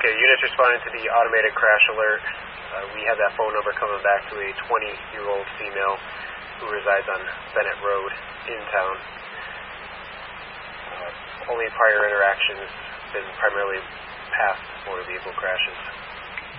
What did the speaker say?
Okay, units responding to the automated crash alert. We have that phone number coming back to a 20-year-old female who resides on Bennett Road in town. Only prior interactions been primarily past motor vehicle crashes.